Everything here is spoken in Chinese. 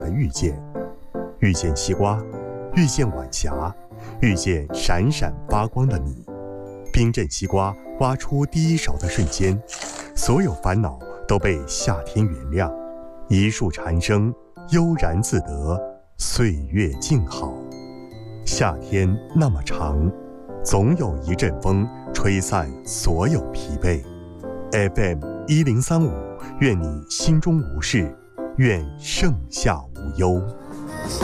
的遇见，遇见西瓜，遇见晚霞，遇见闪闪发光的你。冰镇西瓜挖出第一勺的瞬间，所有烦恼都被夏天原谅。一树蝉声，悠然自得，岁月静好。夏天那么长，总有一阵风吹散所有疲惫。FM1035，愿你心中无事，愿盛夏无忧。